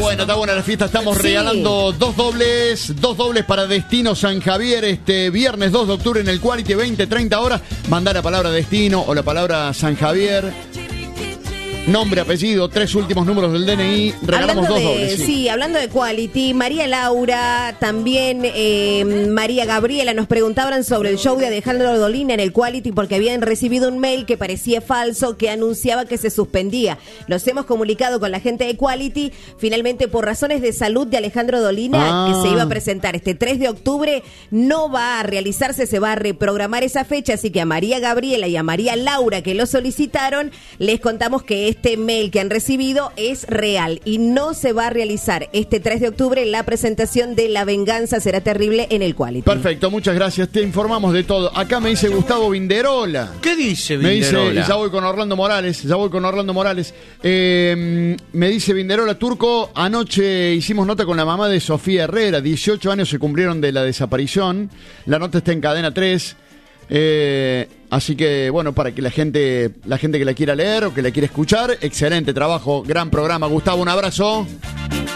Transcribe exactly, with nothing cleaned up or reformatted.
buena, está buena la fiesta. Estamos Sí. regalando dos dobles, dos dobles para Destino San Javier este viernes dos de octubre en el Quality, veinte, treinta horas. Mandar la palabra Destino o la palabra San Javier. Nombre, apellido, tres últimos números del D N I. Regalamos Hablando dos de, dobles. sí. Sí. hablando de Quality, María Laura, también eh, María Gabriela nos preguntaban sobre el show de Alejandro Dolina en el Quality porque habían recibido un mail que parecía falso que anunciaba que se suspendía. Nos hemos comunicado con la gente de Quality. Finalmente, por razones de salud de Alejandro Dolina, Ah. que se iba a presentar este tres de octubre, no va a realizarse, se va a reprogramar esa fecha. Así que a María Gabriela y a María Laura, que lo solicitaron, les contamos que este mail que han recibido es real y no se va a realizar este tres de octubre la presentación de La Venganza Será Terrible en el Quality. Perfecto, muchas gracias. Te informamos de todo. Acá me dice Gustavo Vinderola. ¿Qué dice Me Vinderola? dice, y ya voy con Orlando Morales, ya voy con Orlando Morales. Eh, me dice Vinderola, Turco, anoche hicimos nota con la mamá de Sofía Herrera, dieciocho años se cumplieron de la desaparición. La nota está en Cadena tres. Eh, así que, bueno, para que la gente, la gente que la quiera leer o que la quiera escuchar, excelente trabajo, gran programa. Gustavo, un abrazo.